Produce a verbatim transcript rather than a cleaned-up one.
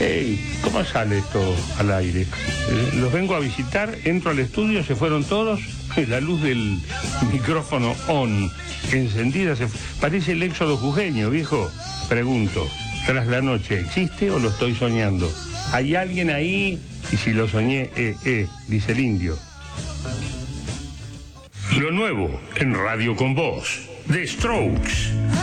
Hey, ¿cómo sale esto al aire? Eh, los vengo a visitar, entro al estudio, se fueron todos, la luz del micrófono on, encendida, se parece el éxodo jujeño, viejo. Pregunto, tras la noche, ¿existe o lo estoy soñando? ¿Hay alguien ahí? Y si lo soñé, eh, eh, dice el indio. Lo nuevo en Radio con Voz, The Strokes.